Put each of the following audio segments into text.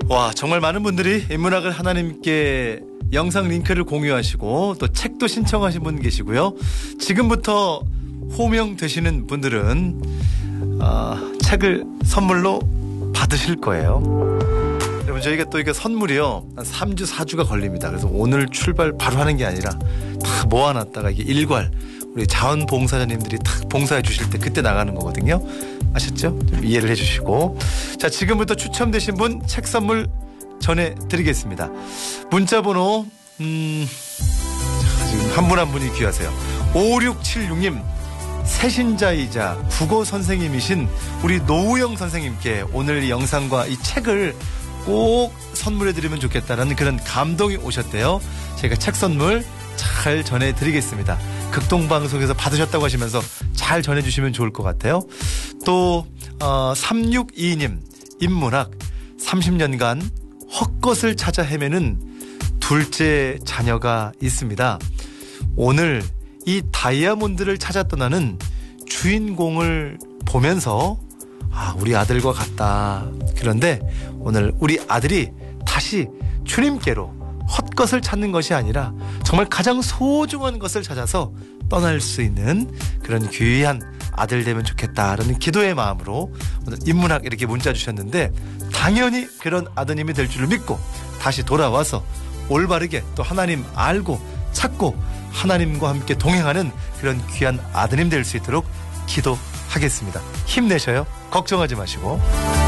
와, 정말 많은 분들이 인문학을 하나님께 영상 링크를 공유하시고 또 책도 신청하신 분 계시고요. 지금부터 호명되시는 분들은 책을 선물로 받으실 거예요. 여러분, 저희가 또 이게 선물이요, 한 3주 4주가 걸립니다. 그래서 오늘 출발 바로 하는 게 아니라 다 모아놨다가 이게 일괄 우리 자원봉사자님들이 딱 봉사해 주실 때 그때 나가는 거거든요. 아셨죠? 좀 이해를 해주시고. 자, 지금부터 추첨되신 분 책 선물 전해드리겠습니다. 문자번호 지금 한 분 한 분이 귀하세요. 5676님, 새신자이자 국어 선생님이신 우리 노우영 선생님께 오늘 이 영상과 이 책을 꼭 선물해드리면 좋겠다는 그런 감동이 오셨대요. 제가 책 선물 잘 전해드리겠습니다. 극동방송에서 받으셨다고 하시면서 잘 전해주시면 좋을 것 같아요. 또 3622님, 인문학 30년간 헛것을 찾아 헤매는 둘째 자녀가 있습니다. 오늘 이 다이아몬드를 찾아 떠나는 주인공을 보면서 우리 아들과 같다. 그런데 오늘 우리 아들이 다시 주님께로 헛것을 찾는 것이 아니라 정말 가장 소중한 것을 찾아서 떠날 수 있는 그런 귀한 아들 되면 좋겠다라는 기도의 마음으로 오늘 인문학 이렇게 문자 주셨는데, 당연히 그런 아드님이 될 줄을 믿고 다시 돌아와서 올바르게 또 하나님 알고 찾고 하나님과 함께 동행하는 그런 귀한 아드님 될 수 있도록 기도하겠습니다. 힘내셔요. 걱정하지 마시고.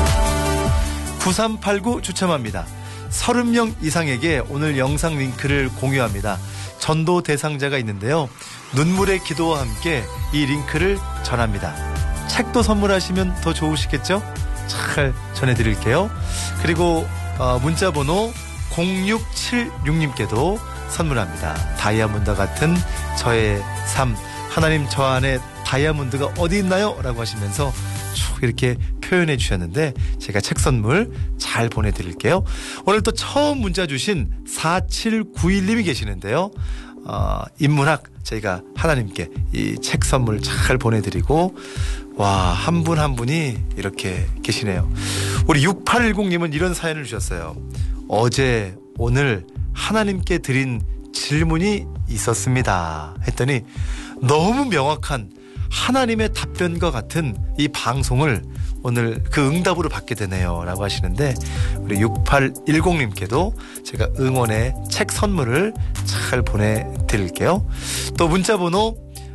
9389 추첨합니다. 30명 이상에게 오늘 영상 링크를 공유합니다. 전도 대상자가 있는데요. 눈물의 기도와 함께 이 링크를 전합니다. 책도 선물하시면 더 좋으시겠죠? 잘 전해드릴게요. 그리고 문자번호 0676님께도 선물합니다. 다이아몬드 같은 저의 삶, 하나님 저 안에 다이아몬드가 어디 있나요? 라고 하시면서 쭉 이렇게 표현해 주셨는데 제가 책 선물 잘 보내드릴게요. 오늘 또 처음 문자 주신 4791님이 계시는데요. 인문학 저희가 하나님께 이 책 선물 잘 보내드리고, 와, 한 분 한 분이 이렇게 계시네요. 우리 6810님은 이런 사연을 주셨어요. 어제 오늘 하나님께 드린 질문이 있었습니다 했더니 너무 명확한 하나님의 답변과 같은 이 방송을 오늘 그 응답으로 받게 되네요 라고 하시는데, 우리 6810님께도 제가 응원의 책 선물을 잘 보내드릴게요. 또 문자번호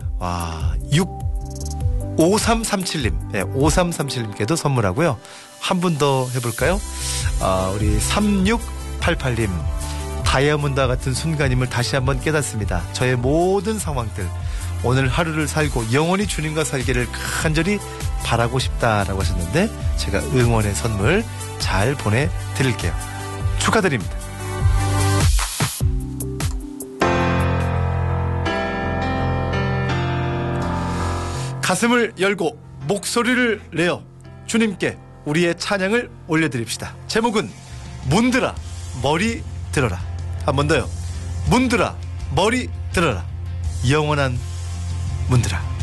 5337님, 네, 5337님께도 선물하고요. 한 분 더 해볼까요? 우리 3688님, 다이아몬드와 같은 순간임을 다시 한번 깨닫습니다. 저의 모든 상황들, 오늘 하루를 살고 영원히 주님과 살기를 간절히 바라고 싶다라고 하셨는데 제가 응원의 선물 잘 보내드릴게요. 축하드립니다. 가슴을 열고 목소리를 내어 주님께 우리의 찬양을 올려드립시다. 제목은 문들아 머리 들어라. 한 번 더요. 문들아 머리 들어라. 영원한 문들아.